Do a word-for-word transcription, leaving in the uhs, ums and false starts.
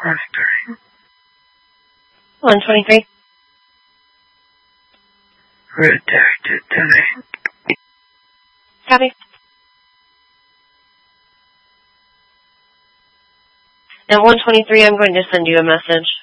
twenty-three. one twenty-three. Redacted to me. Copy. At one twenty-three, I'm going to send you a message.